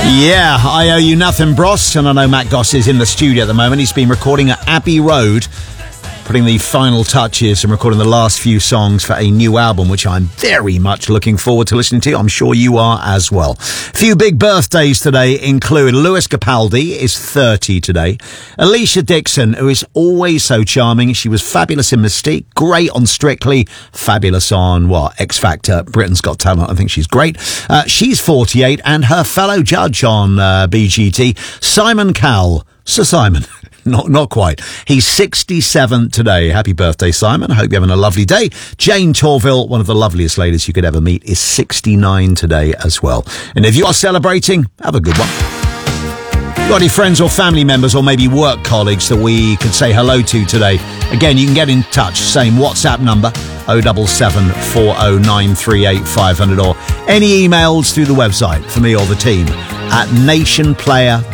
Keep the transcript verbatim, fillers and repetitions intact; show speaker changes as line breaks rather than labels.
Yeah, I owe you nothing, Bros. And I know Matt Goss is in the studio at the moment. He's been recording at Abbey Road, putting the final touches and recording the last few songs for a new album, which I'm very much looking forward to listening to. I'm sure you are as well. A few big birthdays today include Lewis Capaldi is thirty today. Alicia Dixon, who is always so charming. She was fabulous in Mystique, great on Strictly, fabulous on, what, X Factor, Britain's Got Talent. I think she's great. Uh, she's forty-eight, and her fellow judge on uh, B G T, Simon Cowell. Sir Simon. Not not quite. He's sixty-seven today. Happy birthday, Simon. I hope you're having a lovely day. Jane Torville, one of the loveliest ladies you could ever meet, is sixty-nine today as well. And if you are celebrating, have a good one. You got any friends or family members or maybe work colleagues that we could say hello to today? Again, you can get in touch. Same WhatsApp number, oh seven seven, four oh nine, three eight five hundred, or any emails through the website for me or the team at nation player